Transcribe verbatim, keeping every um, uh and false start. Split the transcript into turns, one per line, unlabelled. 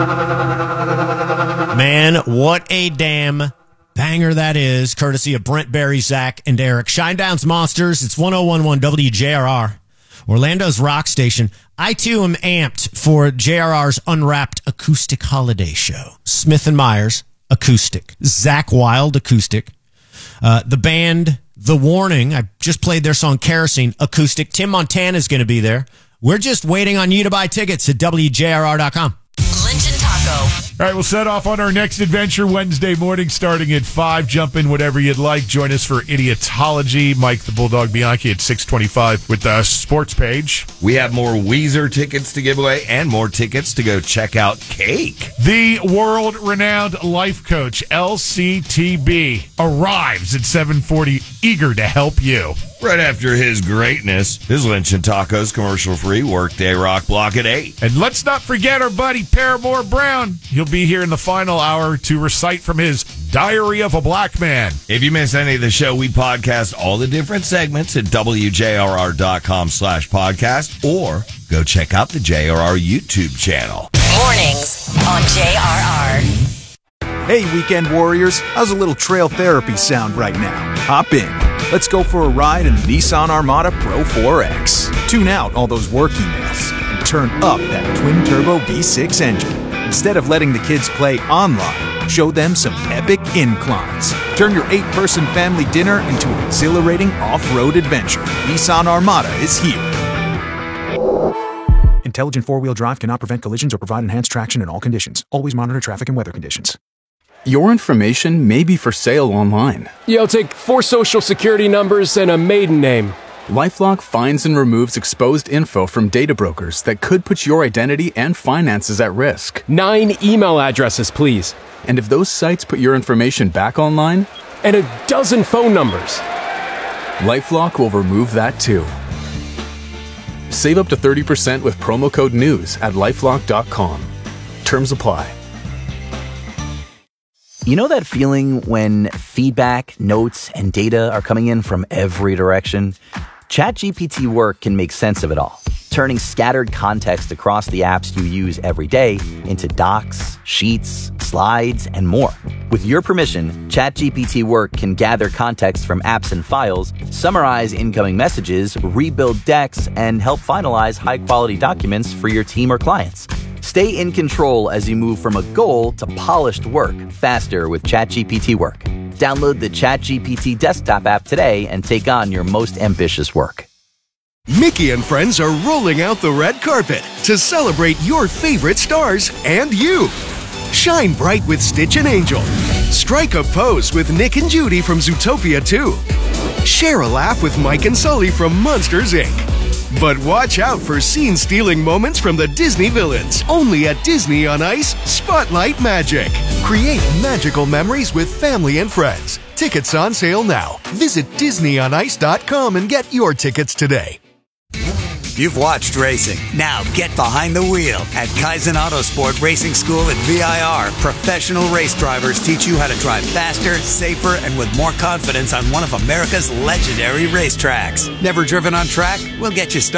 Man, what a damn banger that is, courtesy of Brent Berry, Zach, and Eric. Shinedown's Monsters, it's one oh one point one W J R R, Orlando's rock station. I, too, am amped for J R R's Unwrapped Acoustic Holiday Show. Smith and Myers, acoustic. Zach Wild, acoustic. Uh, the band The Warning, I just played their song Kerosene, acoustic. Tim Montana is going to be there. We're just waiting on you to buy tickets at W J R R dot com.
Lynch and Taco.
All right, we'll set off on our next adventure Wednesday morning starting at five. Jump in whatever you'd like. Join us for Idiotology. Mike the Bulldog Bianchi at six twenty-five with the sports page.
We have more Weezer tickets to give away and more tickets to go check out Cake.
The world-renowned life coach, L C T B, arrives at seven forty, eager to help you.
Right after his greatness, his Lynch and Tacos commercial-free Workday Rock Block at eight.
And let's not forget our buddy Paramore Brown. He'll be here in the final hour to recite from his Diary of a Black Man.
If you miss any of the show, we podcast all the different segments at W J R R dot com slash podcast, or go check out the J R R YouTube channel.
Mornings on J R R.
Hey, weekend warriors, how's a little trail therapy sound right now? Hop in. Let's go for a ride in the Nissan Armada Pro four X. Tune out all those work emails and turn up that twin-turbo V six engine. Instead of letting the kids play online, show them some epic inclines. Turn your eight-person family dinner into an exhilarating off-road adventure. Nissan Armada is here. Intelligent four-wheel drive cannot prevent collisions or provide enhanced traction in all conditions. Always monitor traffic and weather conditions.
Your information may be for sale online.
Yeah, I'll take four social security numbers and a maiden name.
LifeLock finds and removes exposed info from data brokers that could put your identity and finances at risk.
Nine email addresses, please.
And if those sites put your information back online?
And a dozen phone numbers.
LifeLock will remove that too. Save up to thirty percent with promo code NEWS at LifeLock dot com. Terms apply.
You know that feeling when feedback, notes, and data are coming in from every direction? ChatGPT Work can make sense of it all, turning scattered context across the apps you use every day into docs, sheets, slides, and more. With your permission, ChatGPT Work can gather context from apps and files, summarize incoming messages, rebuild decks, and help finalize high-quality documents for your team or clients. Stay in control as you move from a goal to polished work faster with ChatGPT Work. Download the ChatGPT desktop app today and take on your most ambitious work.
Mickey and friends are rolling out the red carpet to celebrate your favorite stars and you. Shine bright with Stitch and Angel. Strike a pose with Nick and Judy from Zootopia two. Share a laugh with Mike and Sully from Monsters, Incorporated. But watch out for scene-stealing moments from the Disney villains. Only at Disney on Ice, Spotlight Magic. Create magical memories with family and friends. Tickets on sale now. Visit Disney on Ice dot com and get your tickets today.
You've watched racing. Now get behind the wheel at Kaizen Autosport Racing School at V I R. Professional race drivers teach you how to drive faster, safer, and with more confidence on one of America's legendary racetracks. Never driven on track? We'll get you started.